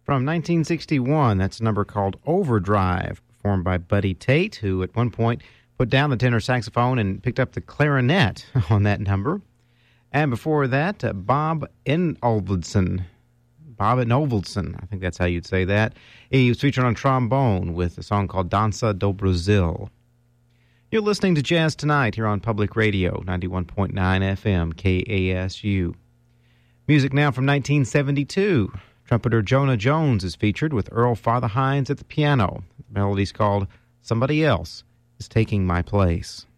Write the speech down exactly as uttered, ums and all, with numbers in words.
From nineteen sixty-one, that's a number called Overdrive, performed by Buddy Tate, who at one point put down the tenor saxophone and picked up the clarinet on that number. And before that, uh, Bob Enoldson. Bob Enoldson, I think that's how you'd say that. He was featured on trombone with a song called Dança do Brasil. You're listening to Jazz Tonight here on Public Radio, ninety-one point nine F M, K A S U. Music now from nineteen seventy-two. Trumpeter Jonah Jones is featured with Earl Father Hines at the piano. The melody's called Somebody Else Is Taking My Place.